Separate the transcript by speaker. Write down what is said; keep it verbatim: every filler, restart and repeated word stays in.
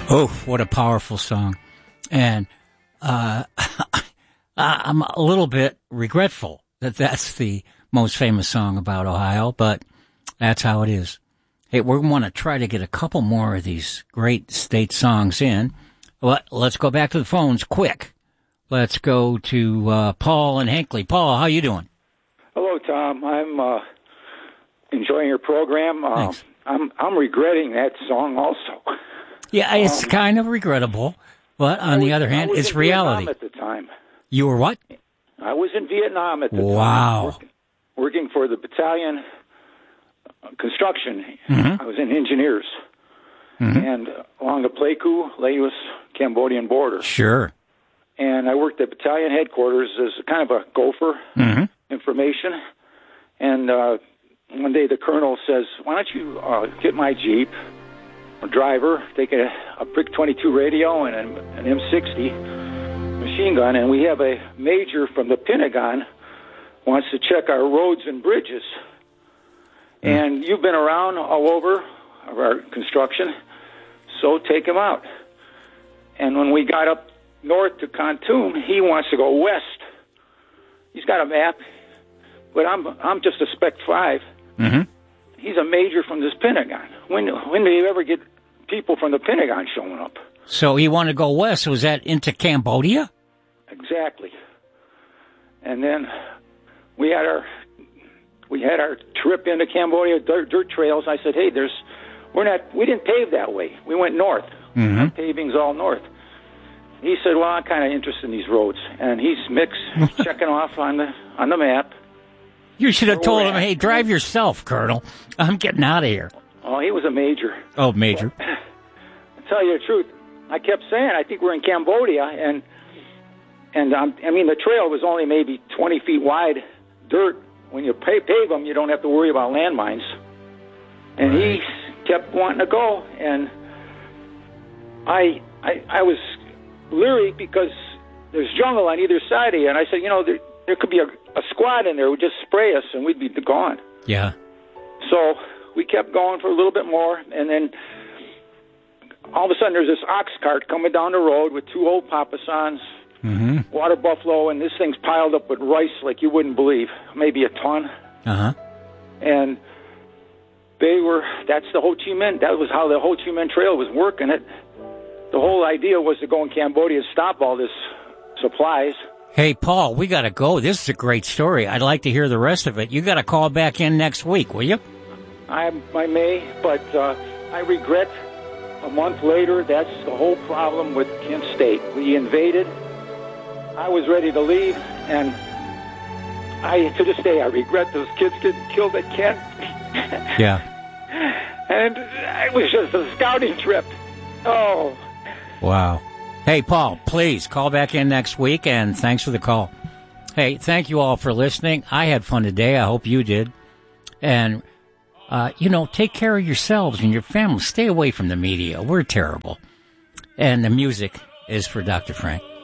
Speaker 1: Oh, what a powerful song. And uh, I'm a little bit regretful that that's the most famous song about Ohio, but that's how it is. Hey, we want to try to get a couple more of these great state songs in. Well, let's go back to the phones quick. Let's go to uh, Paul and Hinckley. Paul, how you doing?
Speaker 2: Hello, Tom. I'm uh, enjoying your program. Uh,
Speaker 1: Thanks.
Speaker 2: I'm I'm regretting that song also.
Speaker 1: Yeah, it's um, kind of regrettable, but on
Speaker 2: was,
Speaker 1: the other hand, it's reality.
Speaker 2: Vietnam at the time.
Speaker 1: You were what?
Speaker 2: I was in Vietnam at the
Speaker 1: wow.
Speaker 2: time. Wow. Working, working for the battalion construction.
Speaker 1: Mm-hmm.
Speaker 2: I was in engineers. Mm-hmm. And along the Pleiku, Laos-Cambodian border.
Speaker 1: Sure.
Speaker 2: And I worked at battalion headquarters as kind of a gopher, mm-hmm. information. And uh, one day the colonel says, why don't you uh, get my Jeep, a driver, take a, a Brick twenty-two radio and an M sixty machine gun, and we have a major from the Pentagon wants to check our roads and bridges. Mm. And you've been around all over our construction, so take him out. And when we got up north to Khartoum, he wants to go west. He's got a map, but I'm I'm just a Spec five.
Speaker 1: Mm-hmm.
Speaker 2: He's a major from this Pentagon. When when do you ever get people from the Pentagon showing up?
Speaker 1: So he wanted to go west. Was that into Cambodia?
Speaker 2: Exactly. And then we had our we had our trip into Cambodia, dirt, dirt trails. I said, hey, there's we're not we didn't pave that way. We went north.
Speaker 1: Mm-hmm.
Speaker 2: Our paving's all north. He said, well, I'm kind of interested in these roads, and he's mixed checking off on the on the map.
Speaker 1: You should have told him, hey, drive yourself, Colonel. I'm getting out of here.
Speaker 2: Oh, he was a major.
Speaker 1: Oh, major.
Speaker 2: But, to tell you the truth, I kept saying, I think we're in Cambodia, and and um, I mean, the trail was only maybe twenty feet wide, dirt. When you pave, pave them, you don't have to worry about landmines. And right. he kept wanting to go, and I, I, I was leery because there's jungle on either side of you, and I said, you know, there, there could be a, a squad in there who would just spray us, and we'd be gone.
Speaker 1: Yeah.
Speaker 2: So we kept going for a little bit more, and then all of a sudden there's this ox cart coming down the road with two old Papasons, mm-hmm. water buffalo, and this thing's piled up with rice like you wouldn't believe, maybe a ton.
Speaker 1: Uh-huh.
Speaker 2: And they were, that's the Ho Chi Minh, that was how the Ho Chi Minh Trail was working it. The whole idea was to go in Cambodia and stop all this supplies.
Speaker 1: Hey, Paul, we got to go. This is a great story. I'd like to hear the rest of it. You got to call back in next week, will you?
Speaker 2: I, I may, but uh, I regret a month later, that's the whole problem with Kent State. We invaded. I was ready to leave, and I, to this day, I regret those kids getting killed at Kent.
Speaker 1: Yeah.
Speaker 2: And it was just a scouting trip. Oh.
Speaker 1: Wow. Hey, Paul, please call back in next week, and thanks for the call. Hey, thank you all for listening. I had fun today. I hope you did. And, uh, you know, take care of yourselves and your family. Stay away from the media. We're terrible. And the music is for Doctor Frank.